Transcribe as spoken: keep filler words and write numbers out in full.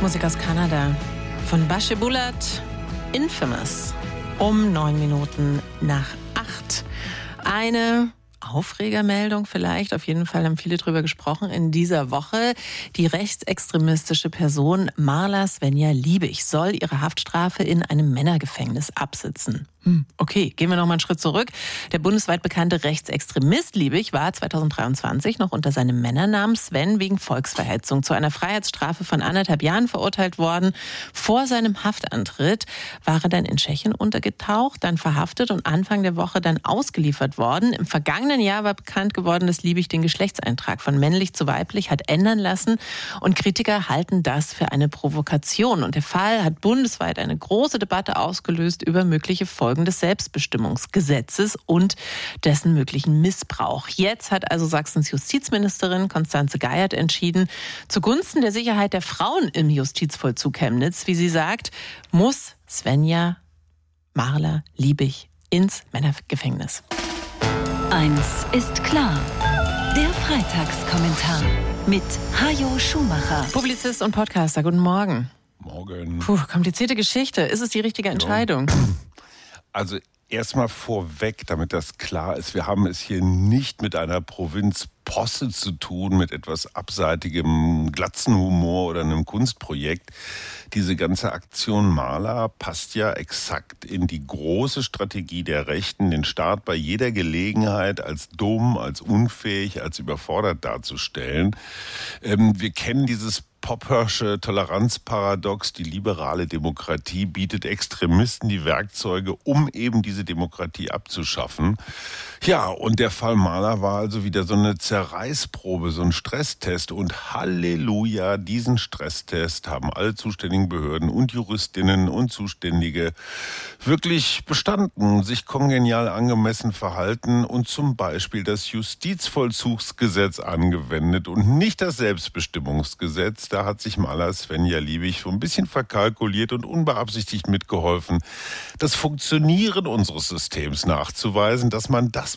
Musik aus Kanada. Von Bashe Bulat, Infamous. Um neun Minuten nach acht. Eine Aufregermeldung vielleicht, auf jeden Fall haben viele drüber gesprochen in dieser Woche. Die rechtsextremistische Person Marla Svenja Liebig soll ihre Haftstrafe in einem Männergefängnis absitzen. Hm, okay, gehen wir noch mal einen Schritt zurück. Der bundesweit bekannte Rechtsextremist Liebig war zweitausenddreiundzwanzig noch unter seinem Männernamen Sven wegen Volksverhetzung zu einer Freiheitsstrafe von anderthalb Jahren verurteilt worden. Vor seinem Haftantritt war er dann in Tschechien untergetaucht, dann verhaftet und Anfang der Woche dann ausgeliefert worden. Im vergangenen Jahr war bekannt geworden, dass Liebig den Geschlechtseintrag von männlich zu weiblich hat ändern lassen. Und Kritiker halten das für eine Provokation. Und der Fall hat bundesweit eine große Debatte ausgelöst über mögliche Folgen des Selbstbestimmungsgesetzes und dessen möglichen Missbrauch. Jetzt hat also Sachsens Justizministerin Constanze Geiert entschieden, zugunsten der Sicherheit der Frauen im Justizvollzug Chemnitz, wie sie sagt, muss Svenja Marla Liebig ins Männergefängnis. Eins ist klar. Der Freitagskommentar mit Hajo Schumacher. Publizist und Podcaster, guten Morgen. Morgen. Puh, komplizierte Geschichte. Ist es die richtige Entscheidung? Ja. Also erstmal vorweg, damit das klar ist, wir haben es hier nicht mit einer Provinzposse zu tun, mit etwas abseitigem Glatzenhumor oder einem Kunstprojekt. Diese ganze Aktion Marla passt ja exakt in die große Strategie der Rechten, den Staat bei jeder Gelegenheit als dumm, als unfähig, als überfordert darzustellen. Ähm, wir kennen dieses Poppersche Toleranzparadox, die liberale Demokratie bietet Extremisten die Werkzeuge, um eben diese Demokratie abzuschaffen. Ja, und der Fall Marla war also wieder so eine Zerreißprobe, so ein Stresstest. Und Halleluja, diesen Stresstest haben alle zuständigen Behörden und Juristinnen und Zuständige wirklich bestanden, sich kongenial angemessen verhalten und zum Beispiel das Justizvollzugsgesetz angewendet und nicht das Selbstbestimmungsgesetz. Da hat sich Marla Svenja Liebig so ein bisschen verkalkuliert und unbeabsichtigt mitgeholfen, das Funktionieren unseres Systems nachzuweisen, dass man das